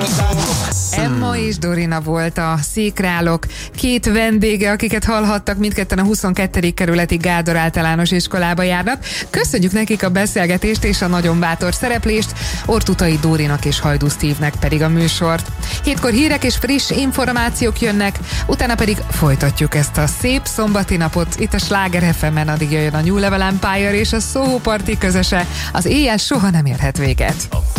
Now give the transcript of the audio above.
Emma és Dorina volt a Székrálok két vendége, akiket hallhattak, mindketten a 22. kerületi Gádor általános iskolába járnak. Köszönjük nekik a beszélgetést és a nagyon bátor szereplést, Ortutai Dórinak és Hajdú Steve-nek pedig a műsort. 7-kor hírek és friss információk jönnek, utána pedig folytatjuk ezt a szép szombati napot. Itt a Sláger FM-en addig jöjjön a New Level Empire és a Soho Party közöse. Az éjjel soha nem érhet véget.